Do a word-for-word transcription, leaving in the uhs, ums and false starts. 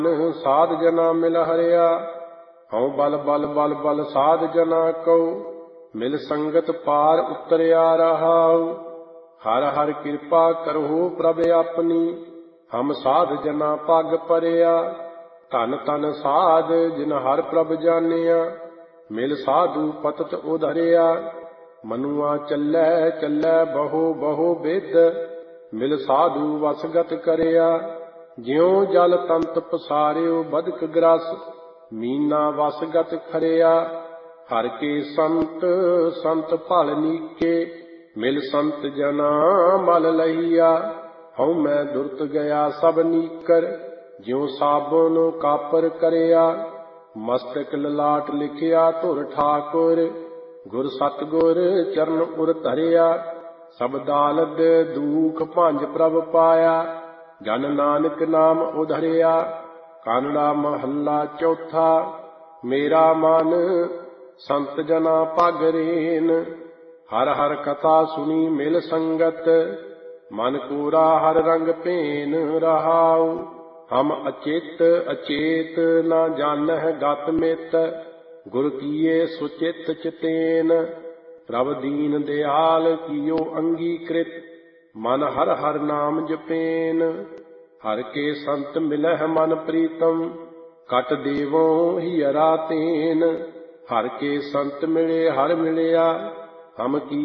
ਸਾਧ ਜਨਾ ਮਿਲ ਹਰਿਆ। ਹਉ ਬਲ ਬਲ ਬਲ ਬਲ ਸਾਧ ਜਨਾ ਕਉ, ਮਿਲ ਸੰਗਤ ਪਾਰ ਉਤਰਿਆ ਰਹਾਉ। ਹਰ ਹਰ ਕਿਰਪਾ ਕਰਹੁ ਪ੍ਰਭ ਆਪਣੀ, ਹਮ ਸਾਧ ਜਨਾ ਪਗ ਪਰਿਆ। ਧਨ ਧਨ ਸਾਧ ਜਿਨ ਹਰ ਪ੍ਰਭ ਜਾਣਿਆ, ਮਿਲ ਸਾਧੂ ਪਤਤ ਉਧਰਿਆ। ਮਨੁਆ ਚੱਲੈ ਚੱਲੈ ਬਹੁ ਬਹੁ ਬਿਦ, ਮਿਲ ਸਾਧੂ ਵਸਗਤ ਕਰਿਆ। ਜਿਉ ਜਲ ਤੰਤ ਪਸਾਰਿਓ ਬਦਕ ਗ੍ਰਸ, ਮੀਨਾ ਵਸਗਤ ਖਰਿਆ। ਹਰ ਕੇ ਸੰਤ ਸੰਤ ਭਲ ਨੀਕੇ, ਮਿਲ ਸੰਤ ਜਨਾ ਮਲ ਲਹੀਆ। ਹਉ ਮੈਂ ਦੁਰਤ ਗਿਆ ਸਭ ਨੀਕਰ, ਜਿਉ ਸਾਬਨ ਕਾਪਰ ਕਰਿਆ। ਮਸਤਕ ਲਲਾਟ ਲਿਖਿਆ ਧੁਰ ਠਾਕੁਰ, ਗੁਰ ਸਤਿਗੁਰ ਚਰਨ ਉਰ ਧਰਿਆ। ਸਭ ਦਾਲਦ ਦੂਖ ਭੰਜ ਪ੍ਰਭ ਪਾਇਆ, ਜਨ ਨਾਨਕ ਨਾਮ ਉਧਰਿਆ। ਕਾਨੜਾ ਮਹੱਲਾ ਚੌਥਾ। ਮੇਰਾ ਮਨ ਸੰਤ ਜਨਾ ਪਗ ਰੇਨ, ਹਰ ਹਰ ਕਥਾ ਸੁਣੀ ਮਿਲ ਸੰਗਤ। ਮਨ ਕੋਰਾ ਹਰ ਰੰਗ ਭੇਨ ਰਹਾਉ, ਹਮ ਅਚੇਤ ਅਚੇਤ ਨਾ ਜਾਣਹਿ ਗਤ ਮਿਤ। ਗੁਰ ਕੀਏ ਸੁਚਿਤ ਚਿਤੇਨ, ਪ੍ਰਭ ਦੀਨ ਦਿਆਲ ਕੀਓ ਅੰਗੀਕ੍ਰਿਤ। ਮਨ ਹਰ ਹਰ ਨਾਮ ਜਪੇਨ, ਹਰ ਕੇ ਸੰਤ ਮਿਲਹਿ ਮਨ ਪ੍ਰੀਤਮ। ਕਟ ਦੇਵੋ ਹੀਰਾ ਤੇਨ, ਹਰ ਕੇ ਸੰਤ ਮਿਲੇ ਹਰ ਮਿਲਿਆ। ਹਮ ਕੀ